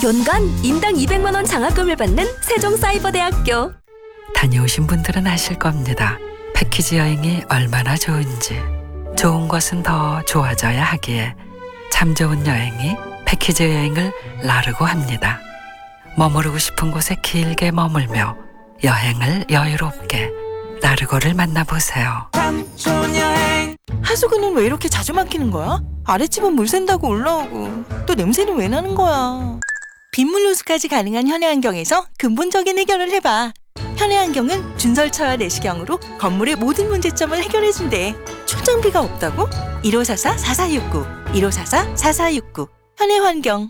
연간 인당 200만 원 장학금을 받는 세종사이버대학교. 다녀오신 분들은 아실 겁니다. 패키지 여행이 얼마나 좋은지. 좋은 것은 더 좋아져야 하기에 참 좋은 여행이 패키지 여행을 나르고 합니다. 머무르고 싶은 곳에 길게 머물며 여행을 여유롭게 나르고를 만나보세요. 하수구는 왜 이렇게 자주 막히는 거야? 아랫집은 물 샌다고 올라오고 또 냄새는 왜 나는 거야? 빗물 호수까지 가능한 현해안경에서 근본적인 해결을 해봐. 현해안경은 준설차와 내시경으로 건물의 모든 문제점을 해결해준대. 출장비가 없다고? 1544-4469 1544-4469 현해환경.